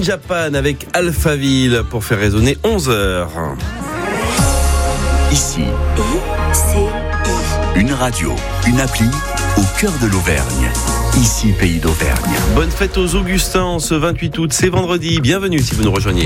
In Japan avec Alphaville pour faire résonner 11h. Ici, une radio, une appli au cœur de l'Auvergne. Ici, Pays d'Auvergne. Bonne fête aux Augustins ce 28 août, c'est vendredi. Bienvenue si vous nous rejoignez.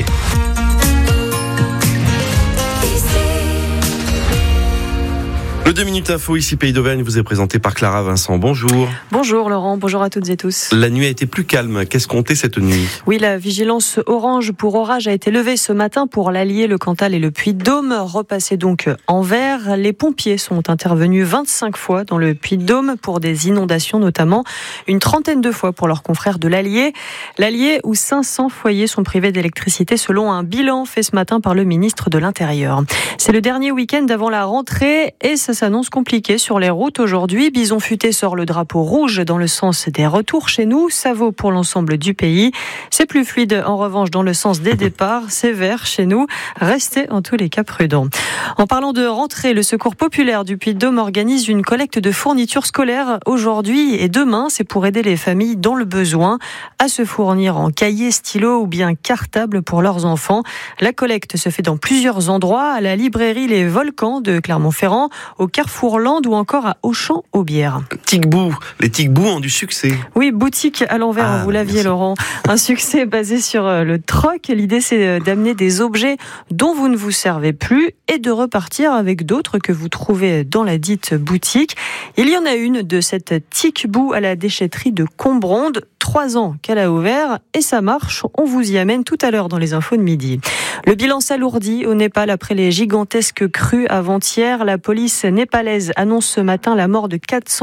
Le 2 minutes info, ici Pays d'Auvergne, vous est présenté par Clara Vincent. Bonjour. Bonjour Laurent, bonjour à toutes et tous. La nuit a été plus calme. Qu'est-ce qu'on comptait cette nuit ? Oui, la vigilance orange pour orage a été levée ce matin pour l'Allier, le Cantal et le Puy-de-Dôme. Repassé donc en vert, les pompiers sont intervenus 25 fois dans le Puy-de-Dôme pour des inondations notamment, une trentaine de fois pour leurs confrères de l'Allier. L'Allier où 500 foyers sont privés d'électricité selon un bilan fait ce matin par le ministre de l'Intérieur. C'est le dernier week-end avant la rentrée et ça s'annonce compliqué sur les routes aujourd'hui. Bison Futé sort le drapeau rouge dans le sens des retours chez nous. Ça vaut pour l'ensemble du pays. C'est plus fluide en revanche dans le sens des départs. C'est vert chez nous. Restez en tous les cas prudents. En parlant de rentrée, le Secours populaire du Puy-de-Dôme organise une collecte de fournitures scolaires aujourd'hui et demain. C'est pour aider les familles dans le besoin à se fournir en cahiers, stylos ou bien cartables pour leurs enfants. La collecte se fait dans plusieurs endroits, à la librairie Les Volcans de Clermont-Ferrand, au Carrefour Land ou encore à Auchan-Aubière. Les Tic-Bou ont du succès. Oui, boutique à l'envers, vous l'aviez merci. Laurent. Un succès basé sur le troc. L'idée c'est d'amener des objets dont vous ne vous servez plus et de repartir avec d'autres que vous trouvez dans la dite boutique. Il y en a une de cette Tic-Bou à la déchetterie de Combronde. 3 ans qu'elle a ouvert et ça marche. On vous y amène tout à l'heure dans les infos de midi. Le bilan s'alourdit au Népal après les gigantesques crues avant-hier. La police népalaise annonce ce matin la mort de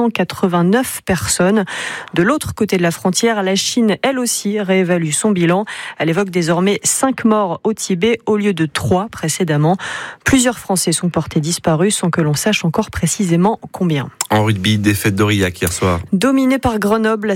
489 personnes. De l'autre côté de la frontière, la Chine, elle aussi, réévalue son bilan. Elle évoque désormais 5 morts au Tibet au lieu de 3 précédemment. Plusieurs Français sont portés disparus sans que l'on sache encore précisément combien. En rugby, défaite d'Aurillac hier soir. Dominé par Grenoble,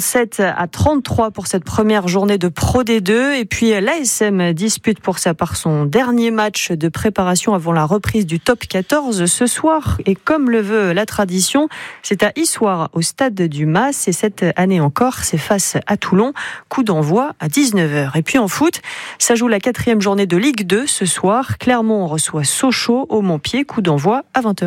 57-33 pour cette première journée de Pro D2. Et puis l'ASM dispute pour sa part son dernier match de préparation avant la reprise du top 14 ce soir. Et comme le veut la tradition, c'est à Issoire au stade du Mas. Et cette année encore, c'est face à Toulon. Coup d'envoi à 19h. Et puis en foot, ça joue la 4e journée de Ligue 2 ce soir. Clermont reçoit Sochaux au Montpied. Coup d'envoi à 20h.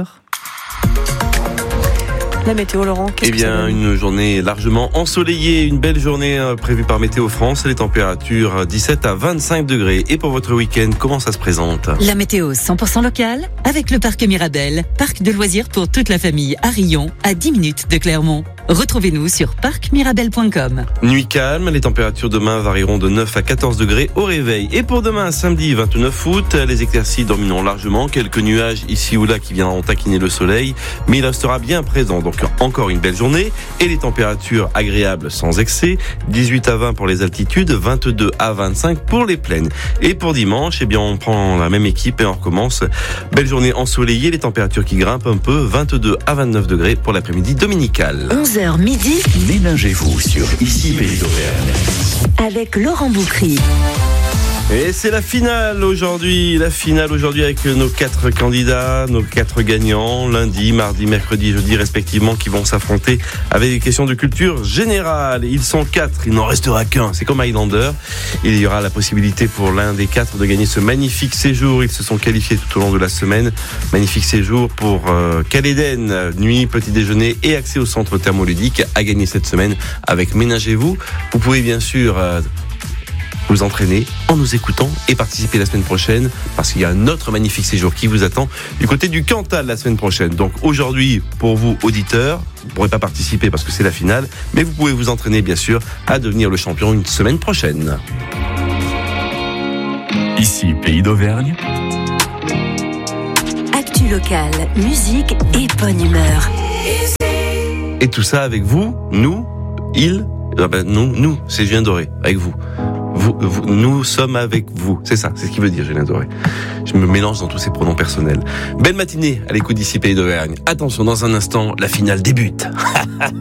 La météo, Laurent, qu'est-ce que ça donne ? Une journée largement ensoleillée, une belle journée prévue par Météo France. Les températures 17 à 25 degrés. Et pour votre week-end, comment ça se présente ? La météo 100% locale avec le parc Mirabel, parc de loisirs pour toute la famille à Rion, à 10 minutes de Clermont. Retrouvez-nous sur parcmirabel.com. Nuit calme, les températures demain varieront de 9 à 14 degrés au réveil. Et pour demain, samedi 29 août, les éclaircies domineront largement. Quelques nuages ici ou là qui viendront taquiner le soleil, mais il restera bien présent. Donc encore une belle journée et les températures agréables sans excès. 18 à 20 pour les altitudes, 22 à 25 pour les plaines. Et pour dimanche, on prend la même équipe et on recommence. Belle journée ensoleillée, les températures qui grimpent un peu, 22 à 29 degrés pour l'après-midi dominical. 11h midi. Ménagez-vous sur Ici Pays d'Auvergne. Avec Laurent Boucry. Et c'est la finale aujourd'hui avec nos 4 candidats, nos 4 gagnants, lundi, mardi, mercredi, jeudi respectivement, qui vont s'affronter avec des questions de culture générale. Ils sont 4, il n'en restera qu'un, c'est comme Highlander. Il y aura la possibilité pour l'un des 4 de gagner ce magnifique séjour. Ils se sont qualifiés tout au long de la semaine. Magnifique séjour pour Caléden, nuit, petit déjeuner et accès au centre thermoludique à gagner cette semaine avec Ménagez-vous. Vous pouvez bien sûr vous entraîner en nous écoutant et participer la semaine prochaine parce qu'il y a un autre magnifique séjour qui vous attend du côté du Cantal la semaine prochaine. Donc aujourd'hui, pour vous auditeurs, vous ne pourrez pas participer parce que c'est la finale, mais vous pouvez vous entraîner bien sûr à devenir le champion une semaine prochaine. Ici Pays d'Auvergne. Actu locale, musique et bonne humeur. Et tout ça avec vous, nous, nous, c'est Julien Doré, avec vous. Nous sommes avec vous. C'est ça, c'est ce qu'il veut dire, Julien Doré. Je me mélange dans tous ces pronoms personnels. Belle matinée à l'écoute d'Ici Pays d'Auvergne. Attention, dans un instant, la finale débute.